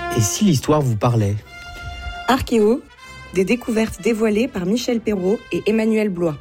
Et si l'histoire vous parlait ? Archéo, des découvertes dévoilées par Michel Perrault et Emmanuel Blois.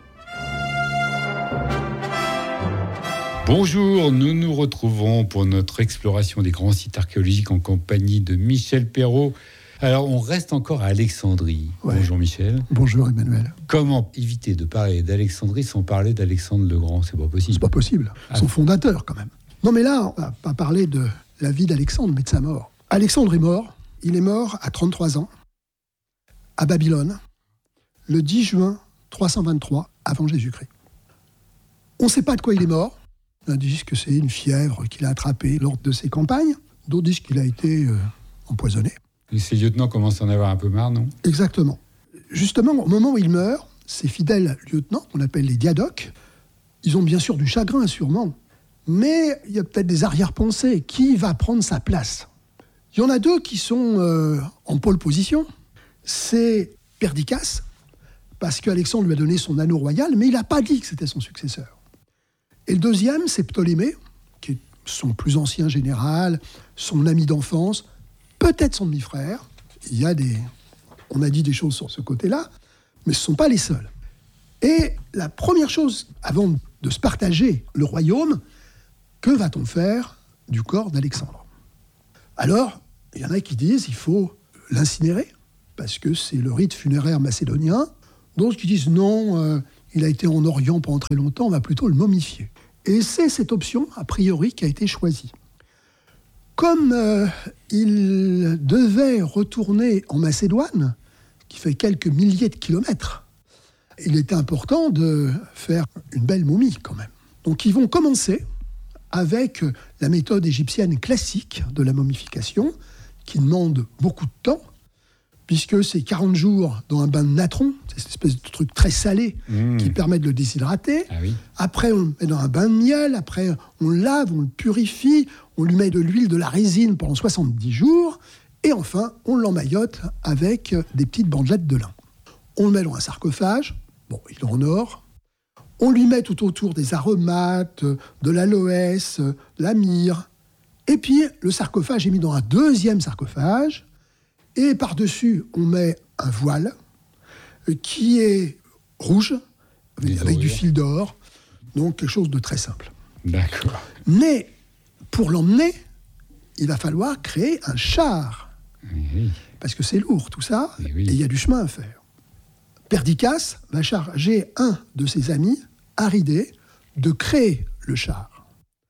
Bonjour, nous nous retrouvons pour notre exploration des grands sites archéologiques en compagnie de Michel Perrault. Alors, on reste encore à Alexandrie. Ouais. Bonjour Michel. Bonjour Emmanuel. Comment éviter de parler d'Alexandrie sans parler d'Alexandre le Grand ? C'est pas possible. C'est pas possible. Son fondateur, quand même. Non, mais là, on va pas parler de la vie d'Alexandre, mais de sa mort. Alexandre est mort. Il est mort à 33 ans, à Babylone, le 10 juin 323 avant Jésus-Christ. On ne sait pas de quoi il est mort. On dit que c'est une fièvre qu'il a attrapée lors de ses campagnes. D'autres disent qu'il a été empoisonné. Et ses lieutenants commencent à en avoir un peu marre, non ? Exactement. Justement, au moment où il meurt, ses fidèles lieutenants, qu'on appelle les diadoques, ils ont bien sûr du chagrin, sûrement. Mais il y a peut-être des arrière-pensées. Qui va prendre sa place ? Il y en a deux qui sont en pole position. C'est Perdiccas, parce qu'Alexandre lui a donné son anneau royal, mais il n'a pas dit que c'était son successeur. Et le deuxième, c'est Ptolémée, qui est son plus ancien général, son ami d'enfance, peut-être son demi-frère. On a dit des choses sur ce côté-là, mais ce ne sont pas les seuls. Et la première chose, avant de se partager le royaume, que va-t-on faire du corps d'Alexandre ? Alors, il y en a qui disent qu'il faut l'incinérer, parce que c'est le rite funéraire macédonien. D'autres qui disent non, il a été en Orient pendant très longtemps, on va plutôt le momifier. Et c'est cette option, a priori, qui a été choisie. Comme il devait retourner en Macédoine, qui fait quelques milliers de kilomètres, il était important de faire une belle momie quand même. Donc ils vont commencer avec la méthode égyptienne classique de la momification, qui demande beaucoup de temps, puisque c'est 40 jours dans un bain de natron, c'est cette espèce de truc très salé qui permet de le déshydrater. Ah oui. Après, on le met dans un bain de miel, après on le lave, on le purifie, on lui met de l'huile, de la résine pendant 70 jours, et enfin, on l'emmaillote avec des petites bandelettes de lin. On le met dans un sarcophage, bon, il est en or. On lui met tout autour des aromates, de l'aloès, de la myrrhe. Et puis, le sarcophage est mis dans un deuxième sarcophage. Et par-dessus, on met un voile qui est rouge, avec du fil d'or. Donc, quelque chose de très simple. D'accord. Mais, pour l'emmener, il va falloir créer un char. Oui. Parce que c'est lourd, tout ça, et il y a du chemin à faire. Perdiccas va charger un de ses amis, Aridée, de créer le char.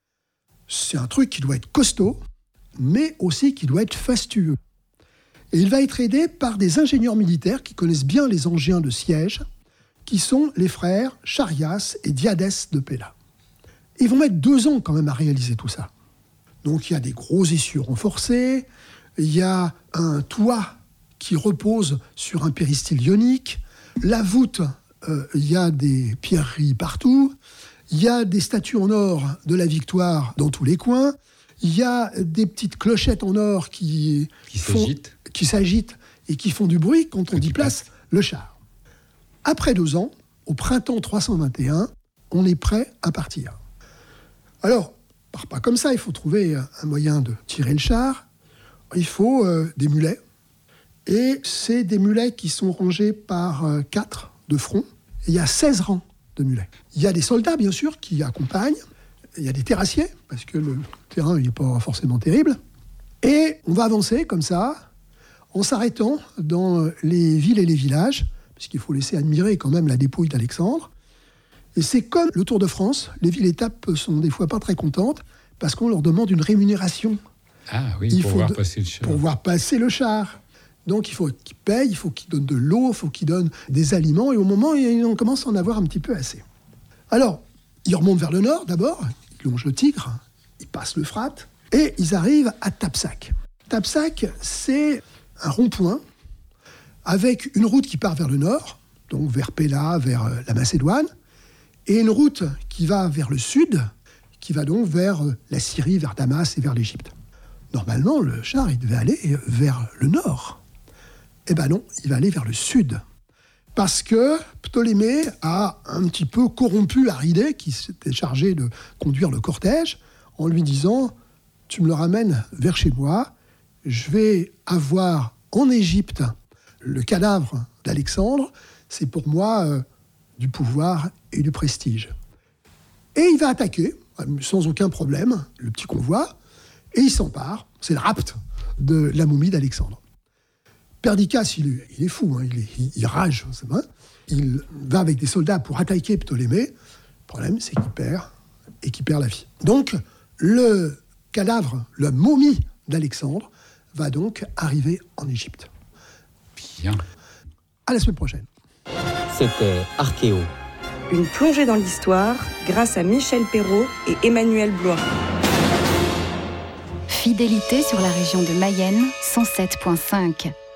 C'est un truc qui doit être costaud, mais aussi qui doit être fastueux. Et il va être aidé par des ingénieurs militaires qui connaissent bien les engins de siège, qui sont les frères Charias et Diadès de Péla. Ils vont mettre 2 ans quand même à réaliser tout ça. Donc il y a des gros essieux renforcés, il y a un toit qui repose sur un péristyle ionique, la voûte, il y a des pierreries partout, il y a des statues en or de la victoire dans tous les coins, il y a des petites clochettes en or qui s'agitent et qui font du bruit quand on déplace le char. Après 2 ans, au printemps 321, on est prêt à partir. Alors, on part pas comme ça, il faut trouver un moyen de tirer le char. Il faut des mulets. Et c'est des mulets qui sont rangés par 4 de front. Et il y a 16 rangs de mulets. Il y a des soldats, bien sûr, qui accompagnent. Il y a des terrassiers, parce que le terrain n'est pas forcément terrible. Et on va avancer comme ça, en s'arrêtant dans les villes et les villages, puisqu'il faut laisser admirer quand même la dépouille d'Alexandre. Et c'est comme le Tour de France, les villes-étapes sont des fois pas très contentes, parce qu'on leur demande une rémunération. Ah oui, pour voir passer le char. Pour voir passer le char. Donc il faut qu'ils payent, il faut qu'ils donnent de l'eau, il faut qu'ils donnent des aliments, et au moment où on commence à en avoir un petit peu assez. Alors, ils remontent vers le nord d'abord, ils longent le Tigre, ils passent l'Euphrate, et ils arrivent à Tapsac. Tapsac, c'est un rond-point avec une route qui part vers le nord, donc vers Péla, vers la Macédoine, et une route qui va vers le sud, qui va donc vers la Syrie, vers Damas et vers l'Égypte. Normalement, le char, il devait aller vers le nord. Eh ben non, il va aller vers le sud. Parce que Ptolémée a un petit peu corrompu Aridée, qui s'était chargé de conduire le cortège, en lui disant « Tu me le ramènes vers chez moi, je vais avoir en Égypte le cadavre d'Alexandre, c'est pour moi du pouvoir et du prestige. Et il va attaquer, sans aucun problème, le petit convoi, et il s'empare, c'est le rapt de la momie d'Alexandre. Perdiccas, il est fou, hein, il rage, c'est vrai. Il va avec des soldats pour attaquer Ptolémée. Le problème, c'est qu'il perd la vie. Donc, le cadavre, la momie d'Alexandre, va donc arriver en Égypte. Bien. À la semaine prochaine. C'était Archéo. Une plongée dans l'histoire grâce à Michel Perrault et Emmanuel Blois. Fidélité sur la région de Mayenne, 107.5.